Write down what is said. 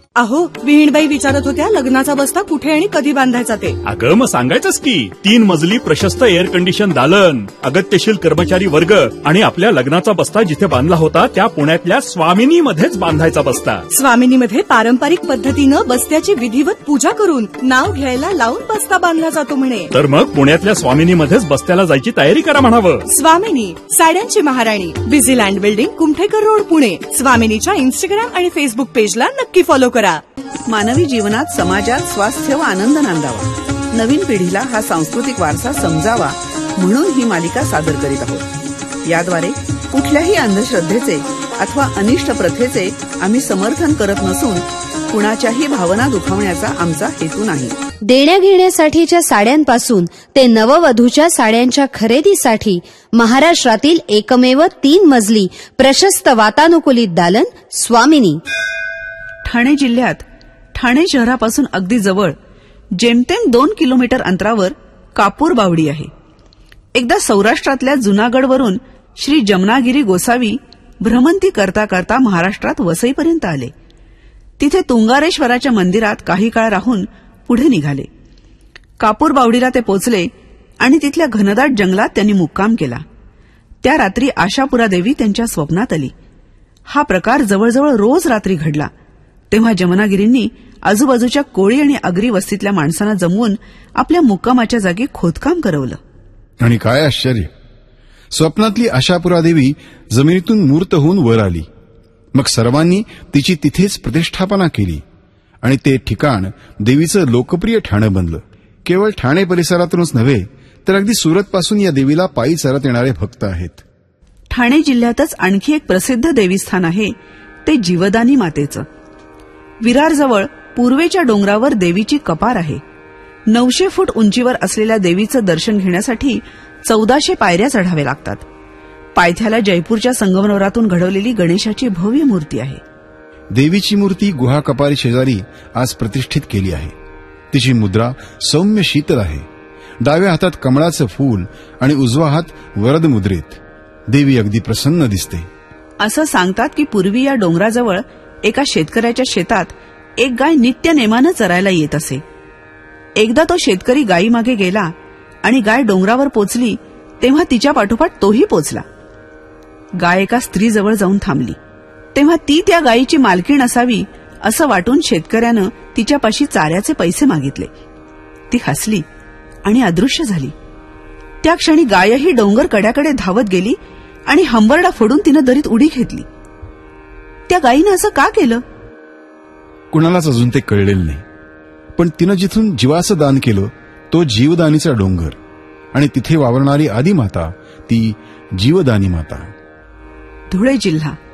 अहो, विहीणबाई विचारत होत्या लग्नाचा बस्ता कुठे आणि कधी बांधायचा ते. अगं मग सांगायचंच की 3 मजली प्रशस्त एअर कंडिशन दालन, अगत्यशील कर्मचारी वर्ग आणि आपल्या लग्नाचा बस्ता जिथे बांधला होता त्या पुण्यातल्या स्वामिनी मध्येच बांधायचा बस्ता. स्वामिनीमध्ये पारंपरिक पद्धतीनं बस्त्याची विधिवत पूजा करून नाव घ्यायला लावून बस्ता बांधला जातो म्हणे. तर मग पुण्यातल्या स्वामिनीमध्येच बस्त्याला जायची तयारी करा म्हणावं. स्वामिनी, साड्यांची महाराणी, Busyland building, Kumthekar road, Pune. स्वामिनीच्या Instagram आणि फेसबुक पेजला नक्की फॉलो करा. मानवी जीवनात, समाजात स्वास्थ्य व आनंद नांदावा, नवीन पिढीला हा सांस्कृतिक वारसा समजावा म्हणून ही मालिका सादर करीत आहोत. याद्वारे कुठल्याही अंधश्रद्धेचे अथवा अनिष्ट प्रथेचे आम्ही समर्थन करत नसून कुणाच्याही भावना दुखावण्याचा आमचा हेतू नाही. देण्याघेण्यासाठीच्या साड्यांपासून ते नववधूच्या साड्यांच्या खरेदीसाठी महाराष्ट्रातील एकमेव 3 मजली प्रशस्त वातानुकूलित दालन स्वामिनी. ठाणे जिल्ह्यात ठाणे शहरापासून अगदी जवळ जेमतेम 2 किलोमीटर अंतरावर कापूर बावडी आहे. एकदा सौराष्ट्रातल्या जुनागडवरून श्री जमनागिरी गोसावी भ्रमंती करता करता महाराष्ट्रात वसईपर्यंत आले. तिथे तुंगारेश्वराच्या मंदिरात काही काळ राहून पुढे निघाले. कापूर बावडीला ते पोचले आणि तिथल्या घनदाट जंगलात त्यांनी मुक्काम केला. त्या रात्री आशापुरा देवी त्यांच्या स्वप्नात आली. हा प्रकार जवळजवळ रोज रात्री घडला. तेव्हा जमनागिरींनी आजूबाजूच्या कोळी आणि आगरी वस्तीतल्या माणसांना जमवून आपल्या मुक्कामाच्या जागी खोदकाम करवलं. आणि काय आश्चर्य, स्वप्नातली आशापुरा देवी जमिनीतून मूर्त होऊन वर आली. मग सर्वांनी तिची तिथेच प्रतिष्ठापना केली आणि ते ठिकाण देवीचं लोकप्रिय ठाणं बनलं. केवळ ठाणे परिसरातूनच नव्हे तर अगदी सुरतपासून या देवीला पायी चालत येणारे भक्त आहेत. ठाणे जिल्ह्यातच आणखी एक प्रसिद्ध देवीस्थान आहे, ते जीवदानी मातेचं. विरारजवळ पूर्वेच्या डोंगरावर देवीची कपार आहे. 900 फूट उंचीवर असलेल्या देवीचं दर्शन घेण्यासाठी 1400 पायऱ्या चढाव्या लागतात. पायथ्याला जयपूरच्या संगमरवरातून घडवलेली गणेशाची भव्य मूर्ती आहे. देवीची मूर्ती गुहा कपारी शेजारी आज प्रतिष्ठित केली आहे. तिची मुद्रा सौम्य शीतल आहे. डाव्या हातात कमळाचं फूल आणि उजवा हात वरद मुद्रेत. देवी अगदी प्रसन्न दिसते. असं सांगतात की पूर्वी या डोंगराजवळ एका शेतकऱ्याच्या शेतात एक गाय नित्य नेमानं चरायला येत असे. एकदा तो शेतकरी गायीमागे गेला आणि गाय डोंगरावर पोचली तेव्हा तिच्या पाठोपाठ तोही पोचला. गाय एका स्त्रीजवळ जाऊन थांबली. तेव्हा ती त्या गायीची मालकीण असावी असं वाटून शेतकऱ्यानं तिच्यापाशी चाऱ्याचे पैसे मागितले. ती हसली आणि अदृश्य झाली. त्या क्षणी गायही डोंगर कड्याकडे धावत गेली आणि हंबरडा फोडून तिनं दरीत उडी घेतली. त्या गायीनं असं का केलं कुणालाच अजून ते कळलेलं नाही. पण तिनं जिथून जीवाचं दान केलं तो जीवदानीचा डोंगर आणि तिथे वावरणारी आदिमाता ती जीवदानी माता. धुळे जिल्हा